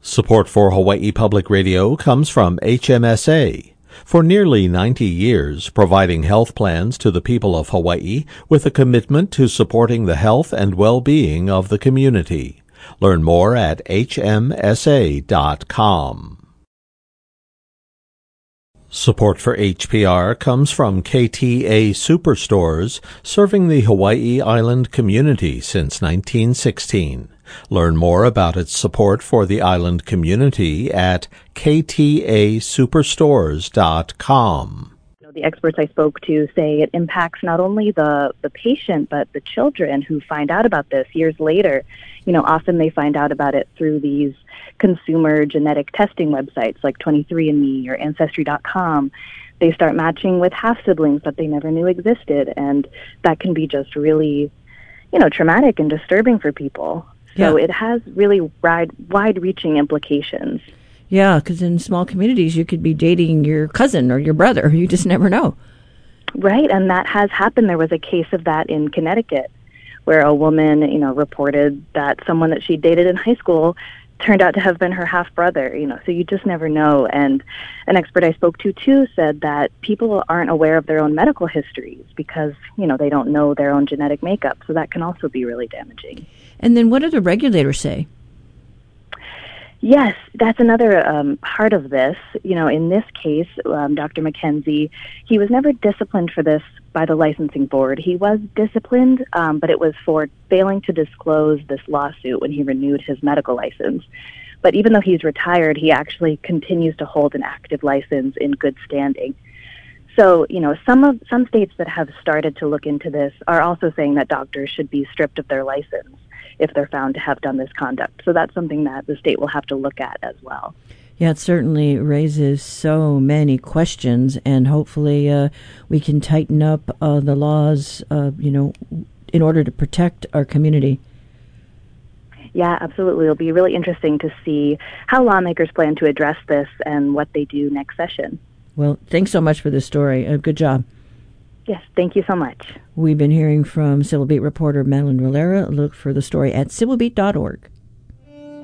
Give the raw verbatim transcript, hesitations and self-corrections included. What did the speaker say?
Support for Hawaii Public Radio comes from H M S A. For nearly ninety years, providing health plans to the people of Hawaii with a commitment to supporting the health and well-being of the community. Learn more at H M S A dot com. Support for H P R comes from K T A Superstores, serving the Hawaii Island community since nineteen sixteen. Learn more about its support for the island community at K T A superstores dot com. The experts I spoke to say it impacts not only the, the patient, but the children who find out about this years later. You know, often they find out about it through these consumer genetic testing websites like twenty-three and me or Ancestry dot com. They start matching with half-siblings that they never knew existed, and that can be just really, you know, traumatic and disturbing for people. So yeah. It has really wide, wide-reaching implications. Yeah, because in small communities, you could be dating your cousin or your brother. You just never know. Right, and that has happened. There was a case of that in Connecticut where a woman, you know, reported that someone that she dated in high school turned out to have been her half-brother, you know, so you just never know. And an expert I spoke to, too, said that people aren't aware of their own medical histories because, you know, they don't know their own genetic makeup, so that can also be really damaging. And then what do the regulators say? Yes, that's another um, part of this. You know, in this case, um, Doctor McKenzie, he was never disciplined for this by the licensing board. He was disciplined, um, but it was for failing to disclose this lawsuit when he renewed his medical license. But even though he's retired, he actually continues to hold an active license in good standing. So, you know, some of some states that have started to look into this are also saying that doctors should be stripped of their license if they're found to have done this conduct. So that's something that the state will have to look at as well. Yeah, it certainly raises so many questions, and hopefully uh, we can tighten up uh, the laws, uh, you know, in order to protect our community. Yeah, absolutely. It'll be really interesting to see how lawmakers plan to address this and what they do next session. Well, thanks so much for this story. Uh, good job. Yes, thank you so much. We've been hearing from Civil Beat reporter Madeline Rivera. Look for the story at civil beat dot org.